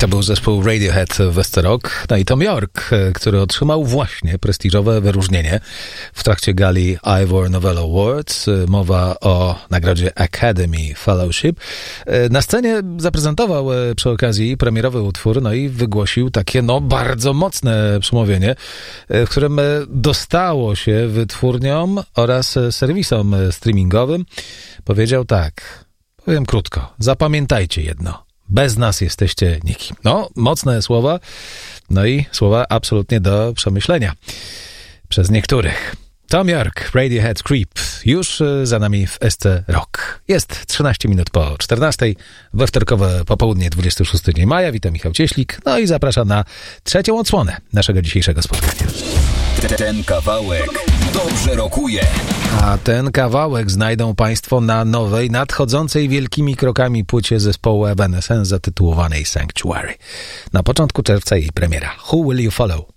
To był zespół Radiohead West Rock, no i Tom York, który otrzymał właśnie prestiżowe wyróżnienie w trakcie gali Ivor Novello Awards. Mowa o nagrodzie Academy Fellowship. Na scenie zaprezentował przy okazji premierowy utwór, no i wygłosił takie, bardzo mocne przemówienie, w którym dostało się wytwórniom oraz serwisom streamingowym. Powiedział tak, powiem krótko, zapamiętajcie jedno. Bez nas jesteście nikim. Mocne słowa, i słowa absolutnie do przemyślenia przez niektórych. Tom York, Radiohead Creep, już za nami w SC Rock. Jest 13 minut po 14, we wtorkowe popołudnie 26 dzień maja. Witam, Michał Cieślik, i zapraszam na trzecią odsłonę naszego dzisiejszego spotkania. Ten kawałek dobrze rokuje. A ten kawałek znajdą Państwo na nowej, nadchodzącej wielkimi krokami płycie zespołu Evanescence zatytułowanej Sanctuary. Na początku czerwca jej premiera. Who Will You Follow?